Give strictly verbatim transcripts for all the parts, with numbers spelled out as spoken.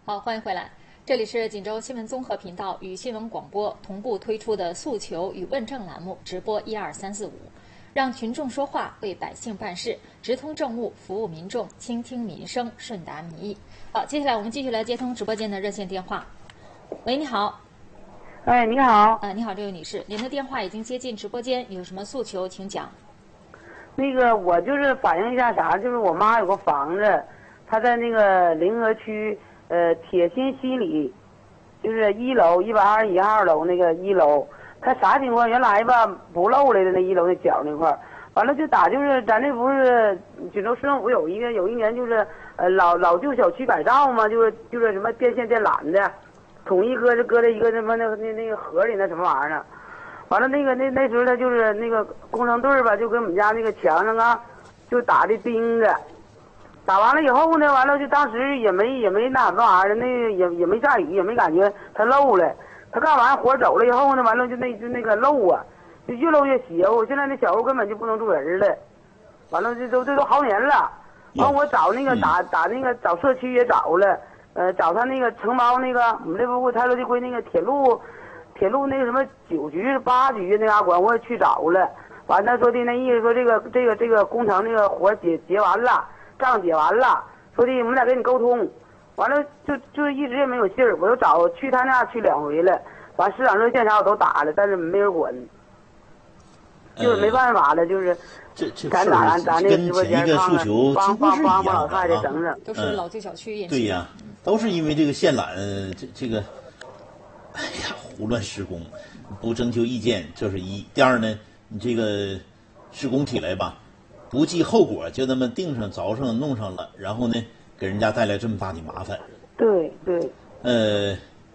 好，欢迎回来，这里是锦州新闻综合频道与新闻广播同步推出的诉求与问政栏目，直播一二三四五，让群众说话，为百姓办事，直通政务，服务民众，倾听民生，顺达民意。好，接下来我们继续来接通直播间的热线电话。喂，你好。 哎，你好。 呃，你好，这位女士，您的电话已经接进直播间，有什么诉求请讲。 那个，我就是反映一下啥，就是我妈有个房子，她在那个临河区呃铁心西里，就是一楼一百二十一号楼那个一楼，她啥情况？原来吧不漏来的那一楼那角那块儿，完了就打就是咱这不是锦州市政府有一个有一年就是呃老老旧小区改造嘛，就是就是什么电线电缆的。统一搁就搁在一个什么那个那那个盒里那什么玩意儿呢？完了那个那那时候他就是那个工程队吧，就跟我们家那个墙上啊，就打的钉子，打完了以后呢，完了就当时也没也没那什么玩意儿，那个也也没下雨，也没感觉它漏了。他干完活走了以后呢，完了就那就那个漏啊，就越漏越邪乎。现在那小屋根本就不能住人了。完了这都这都好年了。完我找那个打打那个找社区也找了。呃，找他那个承包那个，我们这不泰罗地归那个铁路，铁路那个什么九局八局那家管我也去找了，完他说的那意思说这个这个这个工程那个活结结完了，账结完了，说的我们俩跟你沟通，完了就就一直也没有信儿，我又找去他那去两回了，完市长热线啥我都打了，但是没人管，就是没办法了，就是这这咱咱咱这直播间诉求帮帮帮帮老太太太整整， 都是老旧小区也对呀。都是因为这个线缆，这这个，哎呀，胡乱施工，不征求意见，这是一。第二呢，你这个施工起来吧，不计后果，就那么定上、凿上、弄上了，然后呢，给人家带来这么大的麻烦。 对对。 呃，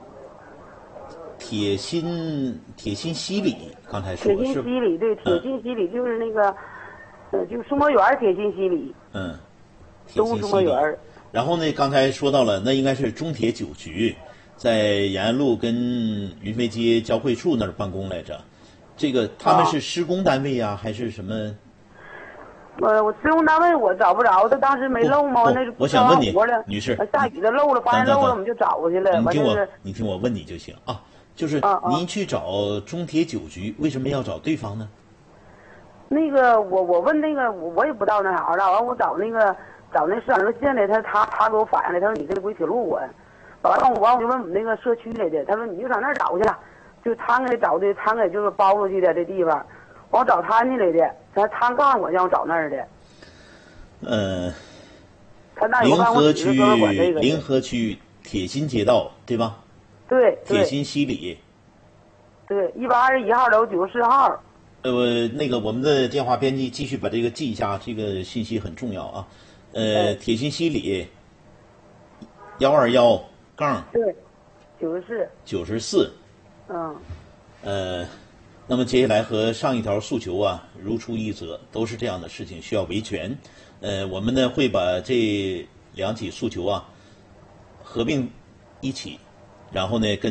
铁心铁心西里，刚才说铁心西里，对，铁心西里就是那个，嗯、呃，就是苏摩园铁心西里。 嗯。 东苏摩园。 然后呢，刚才说到了，那应该是中铁九局，在延安路跟云飞街交汇处那儿办公来着。这个他们是施工单位呀、啊，还是什么？ 呃，我施工单位我找不着，他当时没漏吗？那我想问你，女士， 下雨的漏了，发现漏了，我们就找过去了。 你听我，你听我问你就行啊。就是您去找中铁九局，为什么要找对方呢？ 那个，我我问那个，我我也不知道那啥了。完，我找那个。找那市长热线的，他他他给我反映来，他说你这个归铁路管，完了我完我就问我们那个社区来的，他说你就上那儿找去了，就他给找的，他给就是包出去的这地方，我找他去来的，他他告诉我让我找那儿的。 呃， 他那临河区临河区铁心街道对吧？ 对。 铁心西里。 对，一百二十一号楼九十四号。 呃，那个我们的电话编辑继续把这个记一下，这个信息很重要啊。呃，铁心西里幺二幺杠对九十四九十四， 嗯， 呃，那么接下来和上一条诉求啊如出一辙，都是这样的事情需要维权。呃，我们呢会把这两起诉求啊合并一起，然后呢跟